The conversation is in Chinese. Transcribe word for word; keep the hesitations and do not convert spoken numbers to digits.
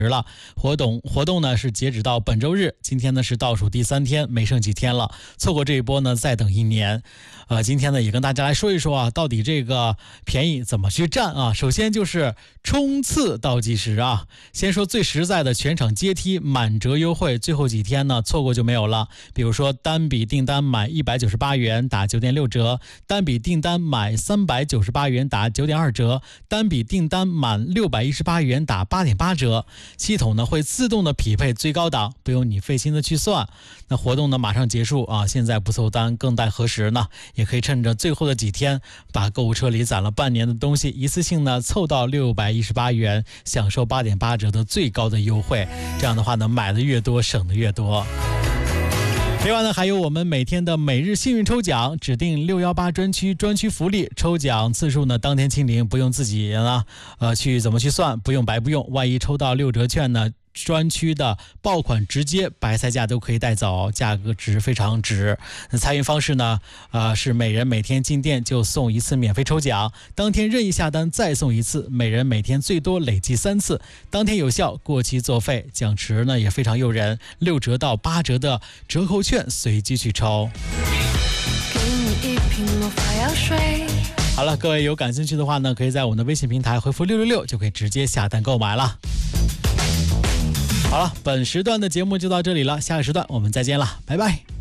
了。活动活动呢是截止到本周日，今天呢是倒数第三天，没剩几天了，错过这一波呢再等一年。呃，今天呢也跟大家来说一说啊，到底这个便宜怎么去占啊？首先就是冲刺倒计时啊，先说最实在的，全场阶梯满折优惠，最后几天呢错过就没有了。比如说单笔订单买一百九十八元打九点六折，单笔订单买三百九十八元打九点二折，单笔订单满六百一十八元打八点八折。系统呢会自动的匹配最高档，不用你费心的去算。那活动呢马上结束啊，现在不凑单更待何时呢？也可以趁着最后的几天，把购物车里攒了半年的东西一次性呢凑到六百一十八元，享受八点八折的最高的优惠。这样的话呢，买的越多省的越多。另外呢，还有我们每天的每日幸运抽奖，指定六一八专区专区福利，抽奖次数呢当天清零，不用自己呢呃去怎么去算，不用白不用，万一抽到六折券呢，专区的爆款直接白菜价都可以带走，价格值非常值。参与方式呢，呃，是每人每天进店就送一次免费抽奖，当天任意下单再送一次，每人每天最多累计三次，当天有效，过期作废。奖池呢也非常诱人，六折到八折的折扣券随机去抽。 给你一瓶魔法药水。 好了，各位有感兴趣的话呢，可以在我们的微信平台回复六六六，就可以直接下单购买了。好了，本时段的节目就到这里了，下个时段我们再见了，拜拜。